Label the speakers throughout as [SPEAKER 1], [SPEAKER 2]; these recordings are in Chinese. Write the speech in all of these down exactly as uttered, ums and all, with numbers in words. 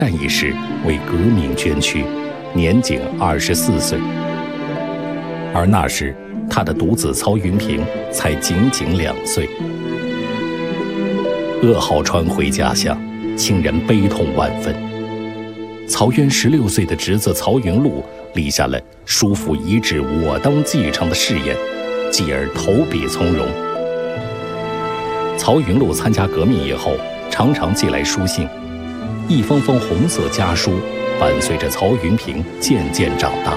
[SPEAKER 1] 战役时为革命捐躯，年仅二十四岁。而那时，他的独子曹云平才仅仅两岁。噩耗传回家乡，亲人悲痛万分。曹渊十六岁的侄子曹云禄立下了叔父遗志我当继承的誓言，继而投笔从戎。曹云禄参加革命以后，常常寄来书信，一封封红色家书伴随着曹云平渐渐长大。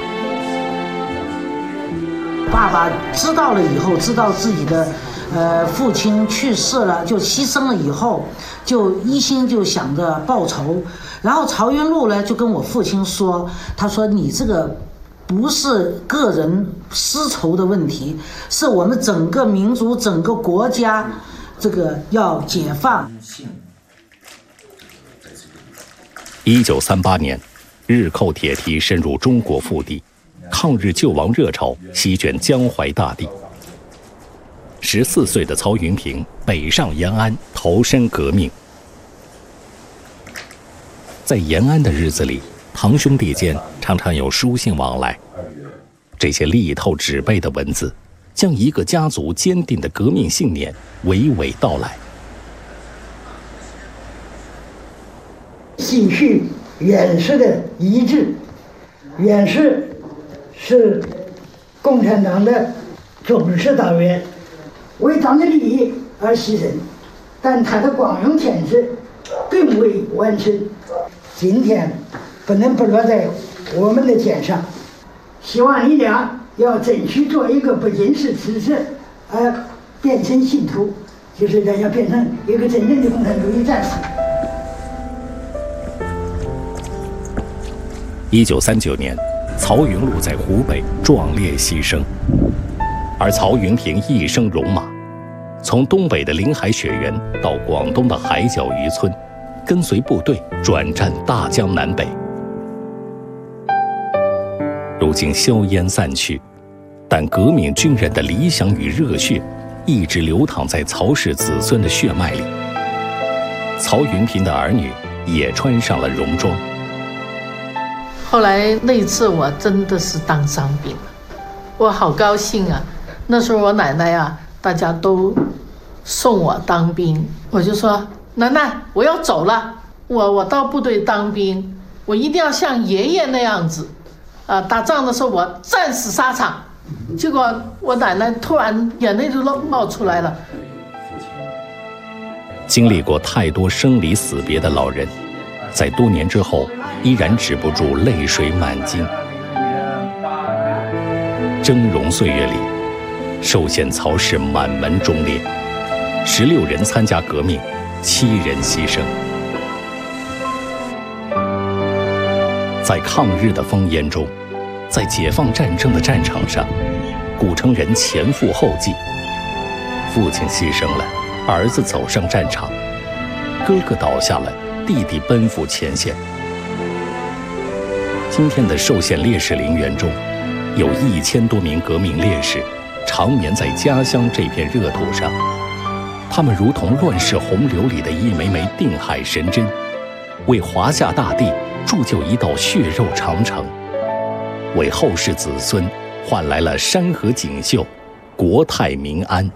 [SPEAKER 2] 爸爸知道了以后，知道自己的呃父亲去世了，就牺牲了以后，就一心就想着报仇。然后曹云禄呢就跟我父亲说，他说你这个不是个人私仇的问题，是我们整个民族整个国家这个要解放。
[SPEAKER 1] 一九三八年，日寇铁蹄深入中国腹地，抗日救亡热潮席卷江淮大地。十四岁的曹云平北上延安投身革命。在延安的日子里，堂兄弟间常常有书信往来，这些力透纸背的文字，将一个家族坚定的革命信念娓娓道来。
[SPEAKER 3] 继续袁氏的遗志，袁氏是共产党的忠实党员，为党的利益而牺牲，但他的光荣天职并未完成。今天不能不落在我们的肩上，希望你俩要争取做一个不仅是支持，而变成信徒，就是大家变成一个真正的共产主义战士。
[SPEAKER 1] 一九三九年，曹云禄在湖北壮烈牺牲，而曹云平一生戎马，从东北的临海雪原到广东的海角渔村，跟随部队转战大江南北。如今硝烟散去，但革命军人的理想与热血一直流淌在曹氏子孙的血脉里。曹云平的儿女也穿上了戎装。
[SPEAKER 4] 后来那一次我真的是当伤兵了，我好高兴啊！那时候我奶奶啊，大家都送我当兵，我就说奶奶我要走了，我我到部队当兵，我一定要像爷爷那样子，啊、呃，打仗的时候我战死沙场。结果我奶奶突然眼泪就冒出来了。
[SPEAKER 1] 经历过太多生离死别的老人，在多年之后依然止不住泪水满襟。峥嵘岁月里，寿县曹氏满门忠烈，十六人参加革命，七人牺牲。在抗日的烽烟中，在解放战争的战场上，古城人前赴后继，父亲牺牲了，儿子走上战场，哥哥倒下了，弟弟奔赴前线。今天的寿县烈士陵园中，有一千多名革命烈士长眠在家乡这片热土上，他们如同乱世洪流里的一枚枚定海神针，为华夏大地铸就一道血肉长城，为后世子孙换来了山河锦绣，国泰民安。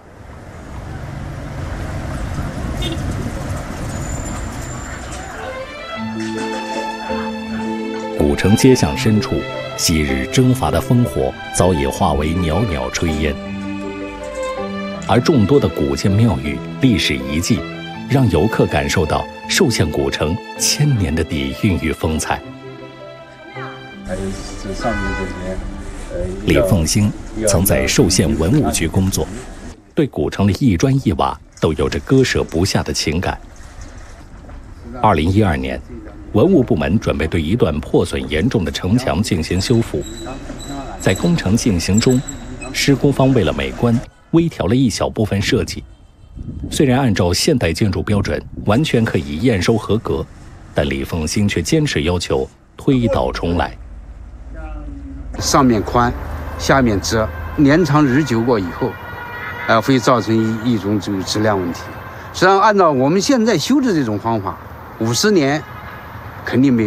[SPEAKER 1] 古城街巷深处，昔日征伐的烽火早已化为袅袅炊烟，而众多的古建庙宇、历史遗迹，让游客感受到寿县古城千年的底蕴与风采。
[SPEAKER 5] 还有这上面这些，呃，
[SPEAKER 1] 李凤兴曾在寿县文物局工作，对古城的一砖一瓦都有着割舍不下的情感。二零一二年，文物部门准备对一段破损严重的城墙进行修复。在工程进行中，施工方为了美观，微调了一小部分设计。虽然按照现代建筑标准完全可以验收合格，但李凤兴却坚持要求推倒重来。
[SPEAKER 5] 上面宽，下面窄，年长日久过以后，呃，会造成一一种这个质量问题。实际上，按照我们现在修的这种方法，五十年肯定没有。